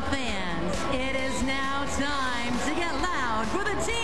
fans, it is now time to get loud for the team